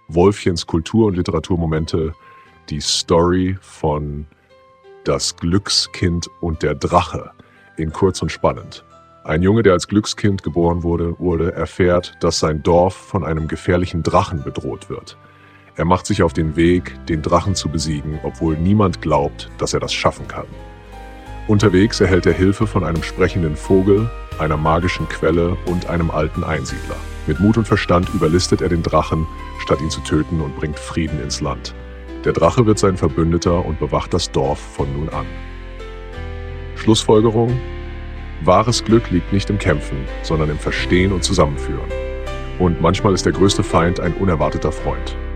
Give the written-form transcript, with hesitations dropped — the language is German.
Wolfchens Kultur- und Literaturmomente, die Story von Das Glückskind und der Drache in Kurz und Spannend. Ein Junge, der als Glückskind geboren wurde, erfährt, dass sein Dorf von einem gefährlichen Drachen bedroht wird. Er macht sich auf den Weg, den Drachen zu besiegen, obwohl niemand glaubt, dass er das schaffen kann. Unterwegs erhält er Hilfe von einem sprechenden Vogel, einer magischen Quelle und einem alten Einsiedler. Mit Mut und Verstand überlistet er den Drachen, statt ihn zu töten, und bringt Frieden ins Land. Der Drache wird sein Verbündeter und bewacht das Dorf von nun an. Schlussfolgerung: Wahres Glück liegt nicht im Kämpfen, sondern im Verstehen und Zusammenführen. Und manchmal ist der größte Feind ein unerwarteter Freund.